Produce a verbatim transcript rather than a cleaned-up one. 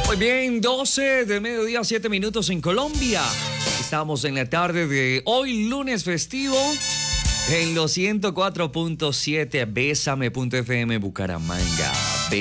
Muy bien, doce de mediodía, siete minutos en Colombia. Estamos en la tarde de hoy, lunes festivo, en los ciento cuatro punto siete Bésame punto F M Bucaramanga.